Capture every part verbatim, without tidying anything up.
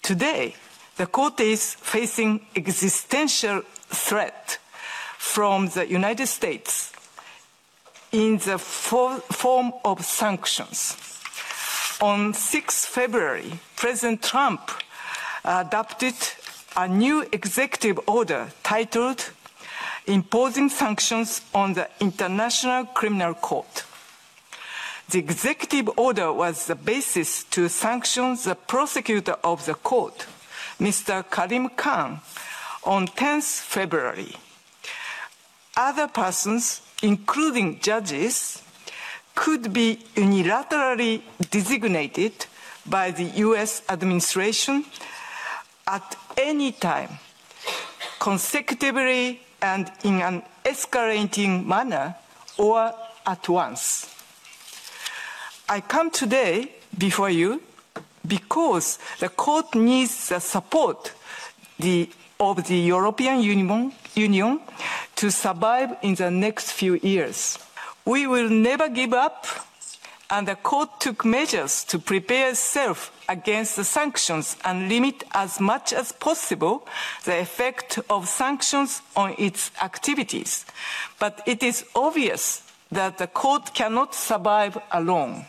Today, the court is facing existential threat from the United States in the for form of sanctions. On the sixth of February, President Trump adopted a new executive order titled Imposing Sanctions on the International Criminal Court. The executive order was the basis to sanction the prosecutor of the court, Mister Karim Khan, on the tenth of February. Other persons, including judges, could be unilaterally designated by the U S administration at any time, consecutively and in an escalating manner, or at once. I come today before you because the court needs the support the, of the European Union, Union to survive in the next few years. We will never give up, and the court took measures to prepare itself against the sanctions and limit as much as possible the effect of sanctions on its activities. But it is obvious that the court cannot survive alone.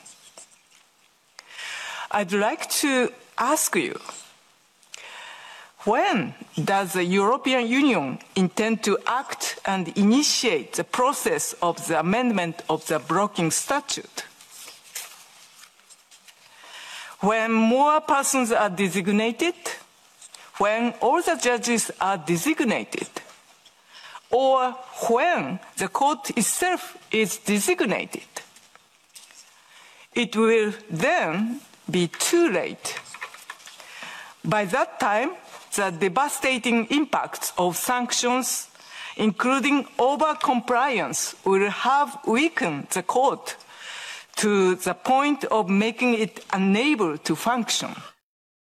I'd like to ask you, when does the European Union intend to act and initiate the process of the amendment of the blocking statute? When more persons are designated, when all the judges are designated, or when the court itself is designated? It will then be too late. By that time, the devastating impacts of sanctions, including over-compliance, will have weakened the court to the point of making it unable to function.